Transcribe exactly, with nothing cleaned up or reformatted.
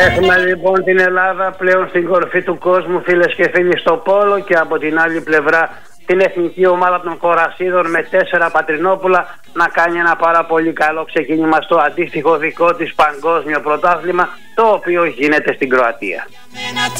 Έχουμε λοιπόν την Ελλάδα πλέον στην κορυφή του κόσμου, φίλες και φίλοι, στο πόλο, και από την άλλη πλευρά την εθνική ομάδα των Κορασίδων με τέσσερα Πατρινόπουλα να κάνει ένα πάρα πολύ καλό ξεκίνημα στο αντίστοιχο δικό της παγκόσμιο πρωτάθλημα, το οποίο γίνεται στην Κροατία.